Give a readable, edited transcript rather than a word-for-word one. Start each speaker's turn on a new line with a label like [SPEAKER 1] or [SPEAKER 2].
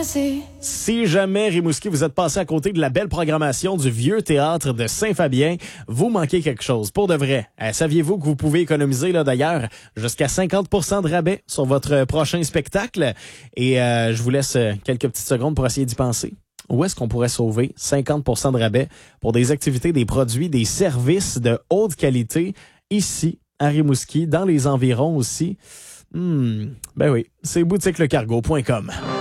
[SPEAKER 1] passer.
[SPEAKER 2] Si jamais, Rimouski, vous êtes passé à côté de la belle programmation du Vieux Théâtre de Saint-Fabien, vous manquez quelque chose. Pour de vrai, saviez-vous que vous pouvez économiser, là d'ailleurs, jusqu'à 50% de rabais sur votre prochain spectacle? Et je vous laisse quelques petites secondes pour essayer d'y penser. Où est-ce qu'on pourrait sauver 50% de rabais pour des activités, des produits, des services de haute qualité ici, à Rimouski, dans les environs aussi? Ben oui, c'est boutiquelecargo.com.